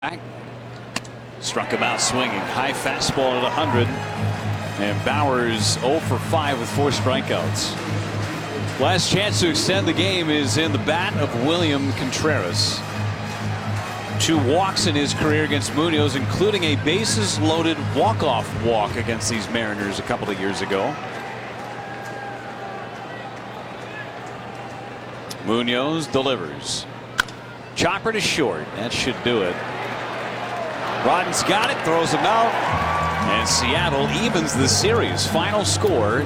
Back. Struck him out swinging. High fastball at 100. And Bauers 0 for 5 with 4 strikeouts. Last chance to extend the game is in the bat of William Contreras. 2 walks in his career against Munoz, including a bases loaded walk-off walk against these Mariners a couple of years ago. Munoz delivers. Chopper to short. That should do it. Rodden's got it, throws him out, and Seattle evens the series. Final score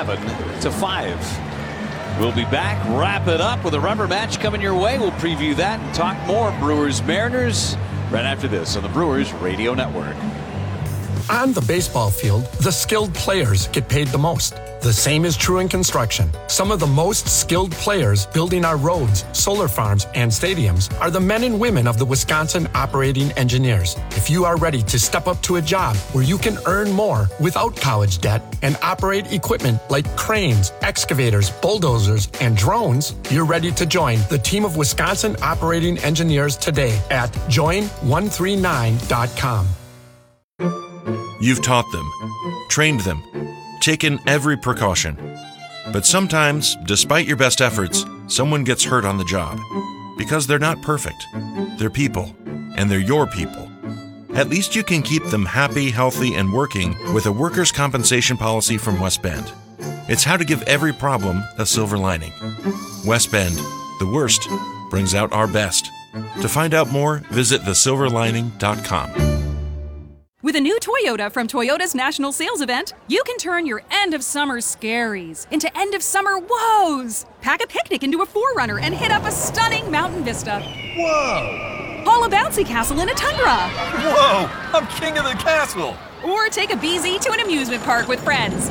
7-5. We'll be back, wrap it up with a rubber match coming your way. We'll preview that and talk more Brewers Mariners right after this on the Brewers Radio Network. On the baseball field, the skilled players get paid the most. The same is true in construction. Some of the most skilled players building our roads, solar farms, and stadiums are the men and women of the Wisconsin Operating Engineers. If you are ready to step up to a job where you can earn more without college debt and operate equipment like cranes, excavators, bulldozers, and drones, you're ready to join the team of Wisconsin Operating Engineers today at join139.com. You've taught them, trained them, taken every precaution. But sometimes, despite your best efforts, someone gets hurt on the job. Because they're not perfect. They're people, and they're your people. At least you can keep them happy, healthy, and working with a workers' compensation policy from West Bend. It's how to give every problem a silver lining. West Bend, the worst brings out our best. To find out more, visit thesilverlining.com. With a new Toyota from Toyota's National Sales Event, you can turn your end-of-summer scaries into end-of-summer woes. Pack a picnic into a 4Runner and hit up a stunning mountain vista. Whoa! Haul a bouncy castle in a Tundra. Whoa! I'm king of the castle! Or take a BZ to an amusement park with friends.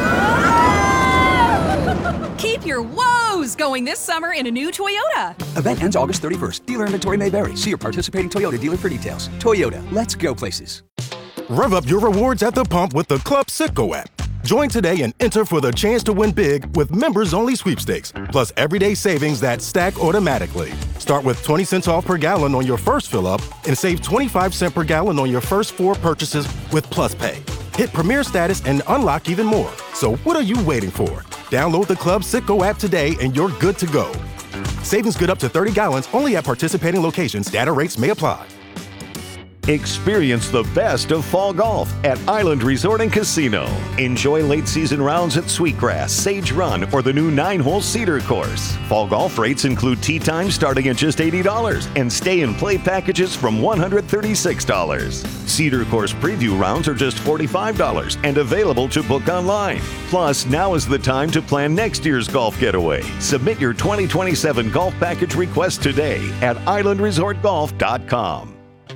Keep your woes going this summer in a new Toyota. Event ends August 31st. Dealer inventory may vary. See your participating Toyota dealer for details. Toyota, let's go places. Rev up your rewards at the pump with the Club Citgo app. Join today and enter for the chance to win big with members-only sweepstakes, plus everyday savings that stack automatically. Start with 20 cents off per gallon on your first fill-up and save 25 cents per gallon on your first 4 purchases with Plus Pay. Hit Premier status and unlock even more. So what are you waiting for? Download the Club Citgo app today and you're good to go. Savings good up to 30 gallons only at participating locations. Data rates may apply. Experience the best of fall golf at Island Resort and Casino. Enjoy late season rounds at Sweetgrass, Sage Run, or the new 9-hole Cedar course. Fall golf rates include tee time starting at just $80 and stay and play packages from $136. Cedar course preview rounds are just $45 and available to book online. Plus, now is the time to plan next year's golf getaway. Submit your 2027 golf package request today at islandresortgolf.com.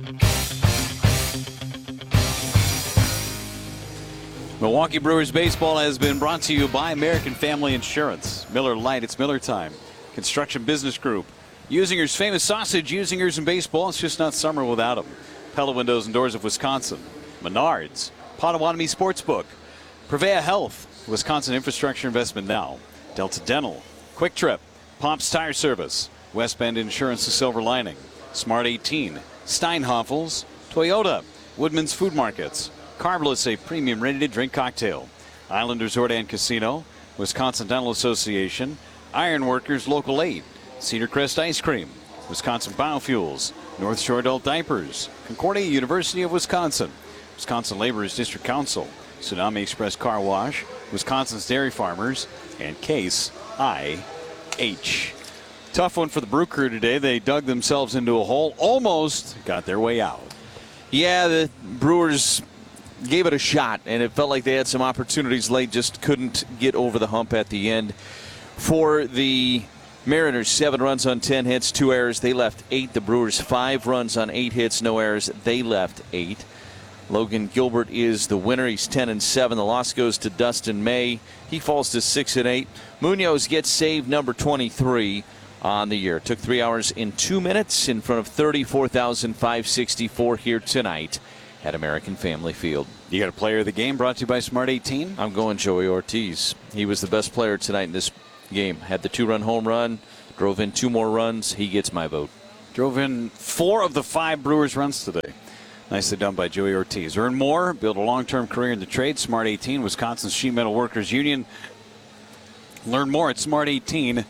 Milwaukee Brewers baseball has been brought to you by American Family Insurance. Miller Lite, it's Miller time. Construction Business Group. Usinger's famous sausage, Usinger's in baseball. It's just not summer without them. Pella Windows and Doors of Wisconsin. Menards. Potawatomi Sportsbook. Prevea Health. Wisconsin Infrastructure Investment Now. Delta Dental. Quick Trip. Pops Tire Service. West Bend Insurance, the Silver Lining. Smart 18. Steinhoffels. Toyota. Woodman's Food Markets. Carbless, a premium ready-to-drink cocktail. Island Resort and Casino. Wisconsin Dental Association. Ironworkers Local 8. Cedar Crest Ice Cream. Wisconsin Biofuels. North Shore Adult Diapers. Concordia University of Wisconsin. Wisconsin Laborers District Council. Tsunami Express Car Wash. Wisconsin's Dairy Farmers. And Case IH. Tough one for the Brew Crew today. They dug themselves into a hole. Almost got their way out. Yeah, the Brewers gave it a shot, and it felt like they had some opportunities late, just couldn't get over the hump at the end. For the Mariners, 7 runs on 10 hits, 2 errors. They left 8. The Brewers, 5 runs on 8 hits, no errors. They left 8. Logan Gilbert is the winner. He's 10-7. The loss goes to Dustin May. He falls to 6-8. Munoz gets save number 23 on the year. Took 3 hours and 2 minutes in front of 34,564 here tonight at American Family Field. You got a player of the game brought to you by Smart 18? I'm going Joey Ortiz. He was the best player tonight in this game. Had the 2-run home run, drove in 2 more runs. He gets my vote. Drove in 4 of the 5 Brewers runs today. Nicely done by Joey Ortiz. Earn more, build a long-term career in the trade. Smart 18, Wisconsin Sheet Metal Workers Union. Learn more at smart18.work.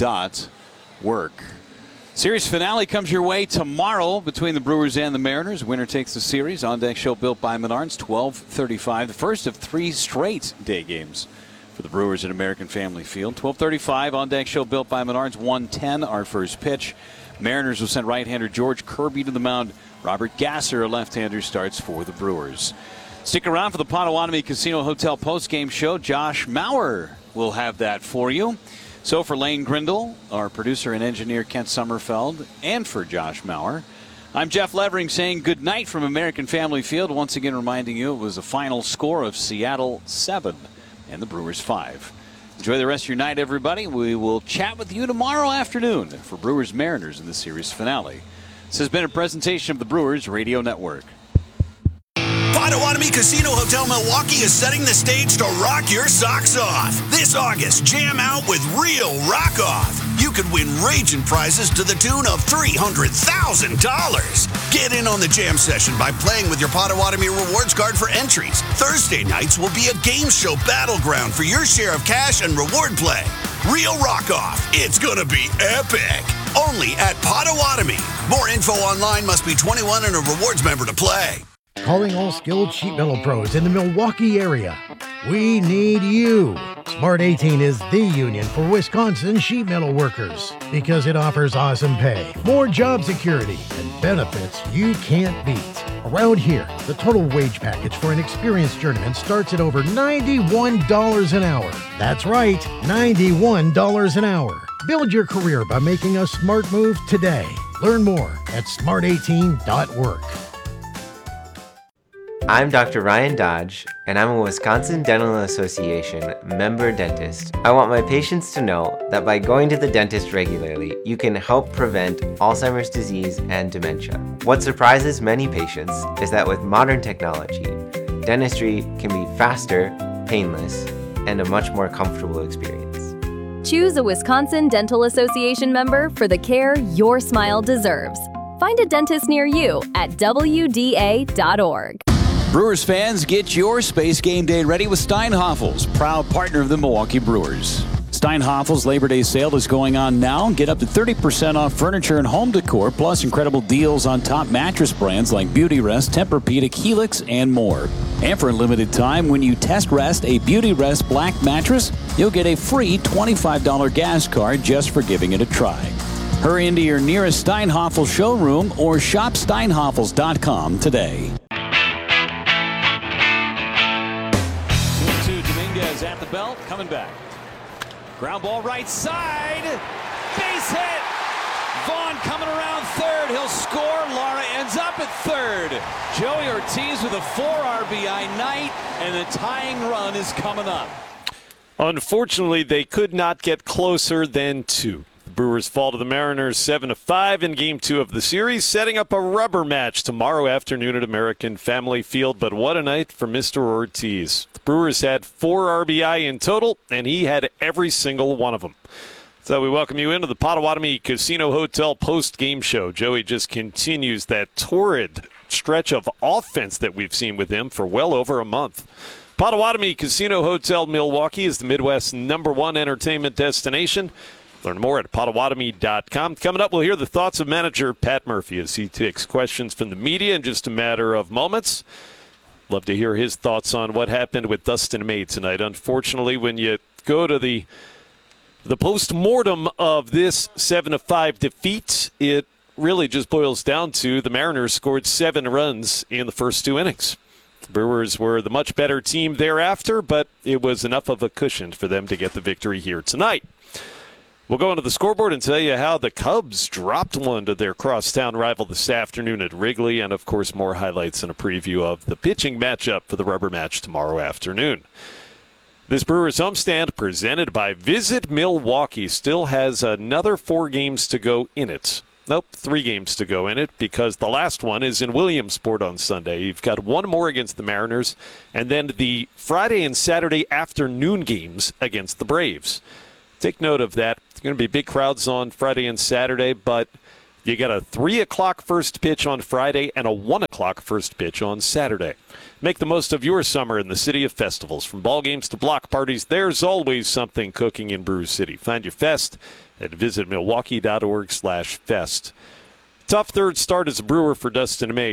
Series finale comes your way tomorrow between the Brewers and the Mariners. Winner takes the series. On deck show built by Menards, 12:35. The first of 3 straight day games for the Brewers at American Family Field. 12:35 on deck show built by Menards. 1:10 our first pitch. Mariners will send right-hander George Kirby to the mound. Robert Gasser, a left-hander, starts for the Brewers. Stick around for the Potawatomi Casino Hotel post-game show. Josh Maurer will have that for you. So for Lane Grindle, our producer and engineer Kent Sommerfeld, and for Josh Maurer, I'm Jeff Levering saying good night from American Family Field. Once again reminding you it was a final score of Seattle 7 and the Brewers 5. Enjoy the rest of your night, everybody. We will chat with you tomorrow afternoon for Brewers Mariners in the series finale. This has been a presentation of the Brewers Radio Network. Potawatomi Casino Hotel Milwaukee is setting the stage to rock your socks off. This August, jam out with real rock off. You could win raging prizes to the tune of $300,000. Get in on the jam session by playing with your Potawatomi rewards card for entries. Thursday nights will be a game show battleground for your share of cash and reward play. Real rock off. It's gonna be epic. Only at Potawatomi. More info online. Must be 21 and a rewards member to play. Calling all skilled sheet metal pros in the Milwaukee area. We need you. Smart 18 is the union for Wisconsin sheet metal workers because it offers awesome pay, more job security, and benefits you can't beat. Around here, the total wage package for an experienced journeyman starts at over $91 an hour. That's right, $91 an hour. Build your career by making a smart move today. Learn more at smart18.work. I'm Dr. Ryan Dodge, and I'm a Wisconsin Dental Association member dentist. I want my patients to know that by going to the dentist regularly, you can help prevent Alzheimer's disease and dementia. What surprises many patients is that with modern technology, dentistry can be faster, painless, and a much more comfortable experience. Choose a Wisconsin Dental Association member for the care your smile deserves. Find a dentist near you at WDA.org. Brewers fans, get your Space Game Day ready with Steinhafels, proud partner of the Milwaukee Brewers. Steinhafels Labor Day sale is going on now. Get up to 30% off furniture and home decor, plus incredible deals on top mattress brands like Beauty Rest, Tempur-Pedic, Helix, and more. And for a limited time, when you test rest a Beauty Rest black mattress, you'll get a free $25 gas card just for giving it a try. Hurry into your nearest Steinhafels showroom or shop steinhafels.com today. At the belt, coming back. Ground ball right side. Base hit. Vaughn coming around third. He'll score. Lara ends up at third. Joey Ortiz with a 4 RBI night, and the tying run is coming up. Unfortunately, they could not get closer than 2. The Brewers fall to the Mariners 7-5 in Game 2 of the series, setting up a rubber match tomorrow afternoon at American Family Field. But what a night for Mr. Ortiz. The Brewers had 4 RBI in total, and he had every single one of them. So we welcome you into the Potawatomi Casino Hotel post-game show. Joey just continues that torrid stretch of offense that we've seen with him for well over a month. Potawatomi Casino Hotel Milwaukee is the Midwest's #1 entertainment destination. Learn more at Potawatomi.com. Coming up, we'll hear the thoughts of manager Pat Murphy as he takes questions from the media in just a matter of moments. Love to hear his thoughts on what happened with Dustin May tonight. Unfortunately, when you go to the post-mortem of this 7-5 defeat, it really just boils down to the Mariners scored 7 runs in the first 2 innings. The Brewers were the much better team thereafter, but it was enough of a cushion for them to get the victory here tonight. We'll go into the scoreboard and tell you how the Cubs dropped one to their crosstown rival this afternoon at Wrigley, and, of course, more highlights and a preview of the pitching matchup for the rubber match tomorrow afternoon. This Brewers homestand, presented by Visit Milwaukee, still has another 4 games to go in it. Nope, 3 games to go in it, because the last one is in Williamsport on Sunday. You've got 1 more against the Mariners, and then the Friday and Saturday afternoon games against the Braves. Take note of that. It's going to be big crowds on Friday and Saturday, but You got a 3 o'clock first pitch on Friday and a 1 o'clock first pitch on Saturday. Make the most of your summer in the city of festivals. From ball games to block parties, there's always something cooking in Brew City. Find your fest at visitmilwaukee.org/fest. Tough third start as a Brewer for Dustin May.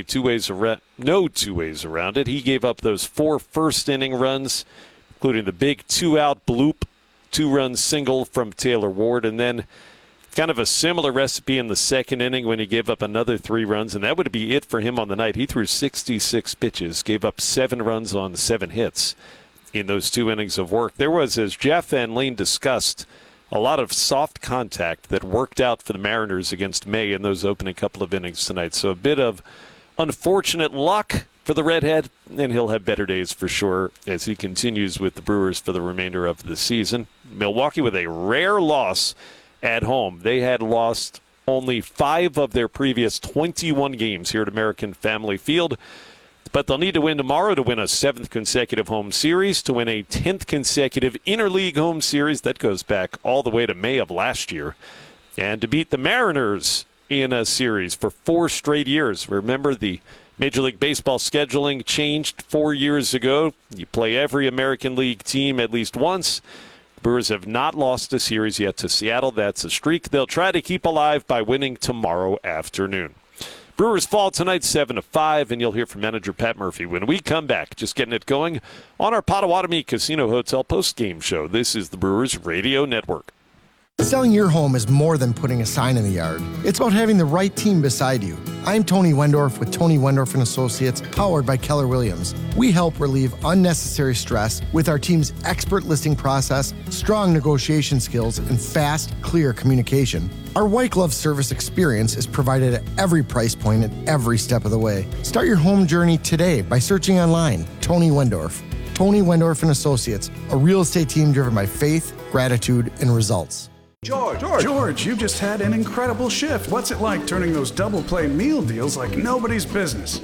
No two ways around it. He gave up those 4 first-inning runs, including the big 2-out bloop, 2-run single from Taylor Ward, and then kind of a similar recipe in the second inning when he gave up another 3 runs, and that would be it for him on the night. He threw 66 pitches, gave up 7 runs on 7 hits in those 2 innings of work. There was, as Jeff Van Leen discussed, a lot of soft contact that worked out for the Mariners against May in those opening couple of innings tonight. So a bit of unfortunate luck for the Redhead, and he'll have better days for sure as he continues with the Brewers for the remainder of the season. Milwaukee with a rare loss at home. They had lost only 5 of their previous 21 games here at American Family Field. But they'll need to win tomorrow to win a 7th consecutive home series, to win a 10th consecutive interleague home series. That goes back all the way to May of last year. And to beat the Mariners in a series for 4 straight years. Remember, the Major League Baseball scheduling changed 4 years ago. You play every American League team at least once. Brewers have not lost a series yet to Seattle. That's a streak they'll try to keep alive by winning tomorrow afternoon. Brewers fall tonight 7-5, and you'll hear from manager Pat Murphy when we come back. Just getting it going on our Potawatomi Casino Hotel post-game show. This is the Brewers Radio Network. Selling your home is more than putting a sign in the yard. It's about having the right team beside you. I'm Tony Wendorf with Tony Wendorf & Associates, powered by Keller Williams. We help relieve unnecessary stress with our team's expert listing process, strong negotiation skills, and fast, clear communication. Our white glove service experience is provided at every price point at every step of the way. Start your home journey today by searching online, Tony Wendorf. Tony Wendorf & Associates, a real estate team driven by faith, gratitude, and results. George, you've just had an incredible shift. What's it like turning those double play meal deals like nobody's business?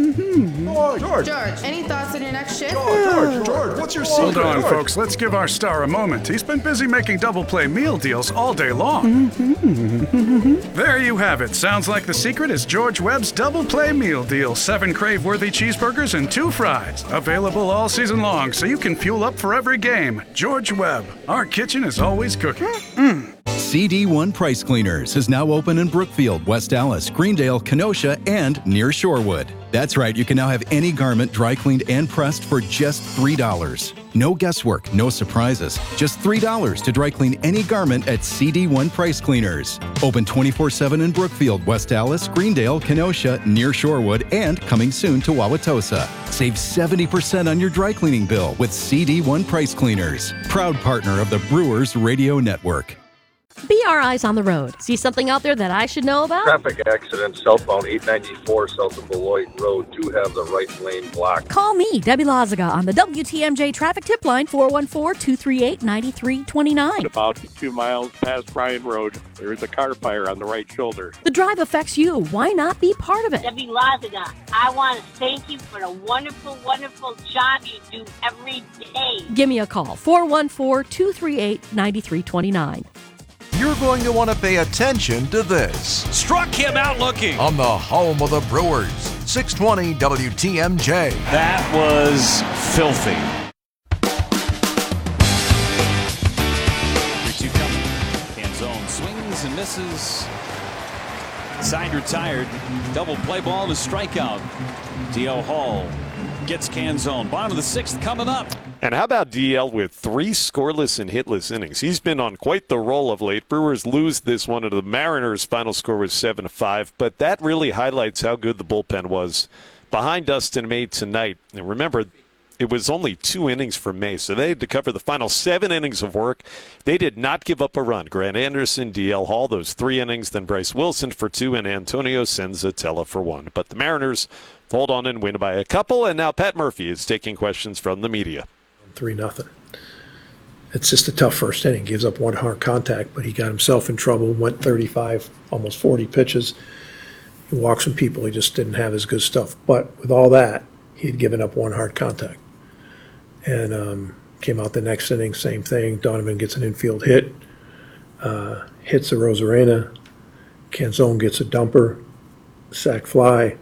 George, any thoughts on your next shift? George, what's your secret? Hold on, folks. Let's give our star a moment. He's been busy making double play meal deals all day long. There you have it. Sounds like the secret is George Webb's double play meal deal. 7 crave-worthy cheeseburgers and 2 fries. Available all season long, so you can fuel up for every game. George Webb. Our kitchen is always cooking. CD1 Price Cleaners is now open in Brookfield, West Allis, Greendale, Kenosha, and near Shorewood. That's right, you can now have any garment dry cleaned and pressed for just $3. No guesswork, no surprises. Just $3 to dry clean any garment at CD1 Price Cleaners. Open 24/7 in Brookfield, West Allis, Greendale, Kenosha, near Shorewood, and coming soon to Wauwatosa. Save 70% on your dry cleaning bill with CD1 Price Cleaners. Proud partner of the Brewers Radio Network. BRI's on the road. See something out there that I should know about? Traffic accident southbound 894 south of Beloit Road. Do have the right lane blocked. Call me, Debbie Lazaga, on the WTMJ traffic tip line, 414-238-9329. About 2 miles past Bryan Road, there is a car fire on the right shoulder. The drive affects you. Why not be part of it? Debbie Lazaga, I want to thank you for the wonderful, wonderful job you do every day. Give me a call, 414-238-9329. You're going to want to pay attention to this. Struck him out looking. On the home of the Brewers, 620 WTMJ. That was filthy. 3-2 coming. Canzone swings and misses. Side retired. Double play ball to strikeout. DL Hall gets Canzone. Bottom of the 6th coming up. And how about DL with 3 scoreless and hitless innings? He's been on quite the roll of late. Brewers lose this one to the Mariners. Final score was 7-5. But that really highlights how good the bullpen was behind Dustin May tonight. And remember, it was only 2 innings for May, so they had to cover the final 7 innings of work. They did not give up a run. Grant Anderson, DL Hall, those 3 innings, then Bryce Wilson for 2, and Antonio Senzatella for 1. But the Mariners hold on and win by a couple, and now Pat Murphy is taking questions from the media. 3-0. It's just a tough first inning. Gives up 1 hard contact, but he got himself in trouble, went 35, almost 40 pitches. He walked some people. He just didn't have his good stuff. But with all that, he had given up 1 hard contact. And came out the next inning, same thing. Donovan gets an infield hit, hits a Rosarena, Canzone gets a dumper, sac fly.